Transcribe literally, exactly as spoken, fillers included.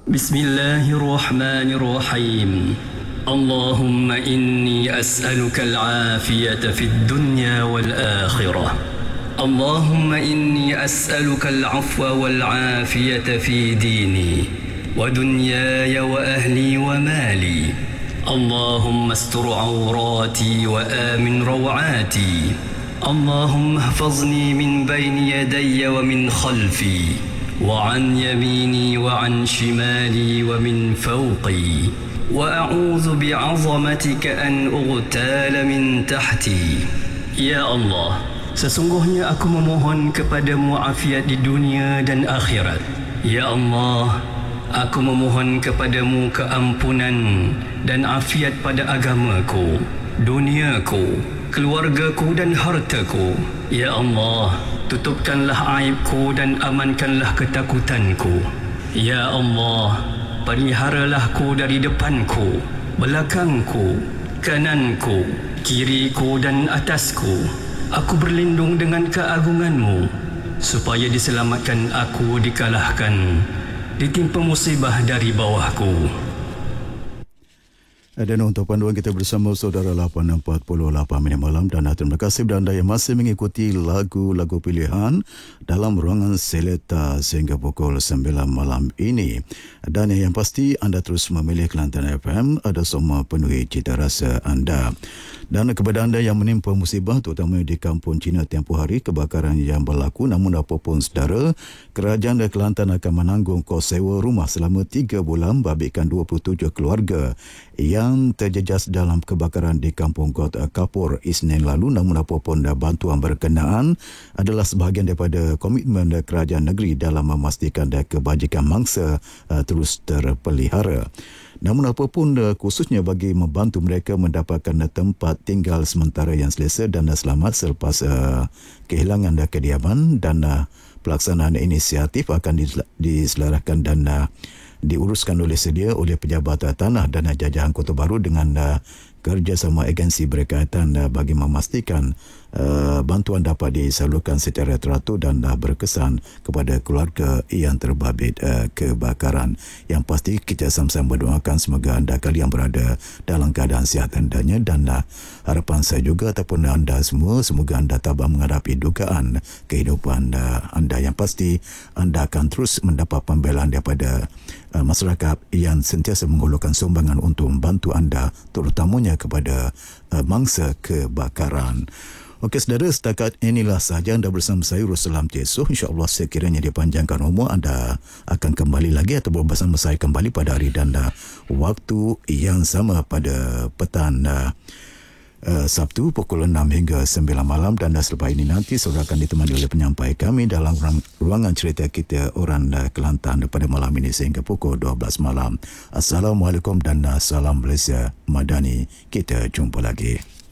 بسم الله الرحمن الرحيم. اللهم إني أسألك العافية في الدنيا والآخرة. اللهم إني أسألك العفو والعافية في ديني ودنياي وأهلي ومالي. اللهم استر عوراتي وآمن روعاتي. اللهم احفظني من بين يدي ومن خلفي وعن يميني وعن شمالي ومن فوقي، وأعوذ بعظمتك أن أغتال من تحتي. Ya Allah, sesungguhnya aku memohon kepadamu afiat di dunia dan akhirat. Ya Allah, aku memohon kepadamu keampunan dan afiat pada agamaku, duniaku, keluargaku dan hartaku. Ya Allah, tutupkanlah aibku dan amankanlah ketakutanku. Ya Allah, peliharalah ku dari depanku, belakangku, kananku, kiriku dan atasku. Aku berlindung dengan keagunganmu, supaya diselamatkan aku dikalahkan, ditimpa musibah dari bawahku. Dan untuk panduan kita bersama saudara lapan empat puluh lapan minit malam, dan terima kasih kepada anda yang masih mengikuti lagu-lagu pilihan dalam ruangan Seleta sehingga pukul sembilan malam ini. Dan yang pasti anda terus memilih Kelantan F M, ada semua penuhi cita rasa anda. Dan kepada anda yang menimpa musibah terutama di kampung Cina tempoh hari kebakaran yang berlaku, namun apapun saudara, Kerajaan Kelantan akan menanggung kos sewa rumah selama tiga bulan babitkan dua puluh tujuh keluarga yang terjejas dalam kebakaran di kampung Kot Kapur Isnin lalu. Namun apapun bantuan berkenaan adalah sebahagian daripada komitmen kerajaan negeri dalam memastikan kebajikan mangsa uh, terus terpelihara. Namun apapun khususnya bagi membantu mereka mendapatkan tempat tinggal sementara yang selesa dan selamat selepas uh, kehilangan kediaman, dan uh, pelaksanaan inisiatif akan diselaraskan dan uh, diuruskan oleh sedia oleh pejabat tanah dan jajahan Kota Baru dengan uh, kerjasama agensi berkaitan uh, bagi memastikan uh, bantuan dapat disalurkan secara teratur dan uh, berkesan kepada keluarga yang terbabit uh, kebakaran. Yang pasti kita sama-sama berdoakan semoga anda kalian berada dalam keadaan sihat hendaknya, dan uh, harapan saya juga ataupun anda semua semoga anda tabah menghadapi dugaan kehidupan uh, anda. Yang pasti anda akan terus mendapat pembelaan daripada uh, masyarakat yang sentiasa menghulurkan sumbangan untuk membantu anda, terutamanya kepada uh, mangsa kebakaran. Okey saudara, setakat inilah sahaja anda bersama saya Ruslan Tesoh. InsyaAllah sekiranya dipanjangkan umur, anda akan kembali lagi atau bersama saya kembali pada hari dan uh, waktu yang sama pada petang uh, Uh, Sabtu pukul enam hingga sembilan malam. Dan selepas ini nanti saudara akan ditemani oleh penyampai kami dalam ruang, ruangan cerita kita Orang uh, Kelantan pada malam ini sehingga pukul dua belas malam. Assalamualaikum dan uh, salam Malaysia Madani. Kita jumpa lagi.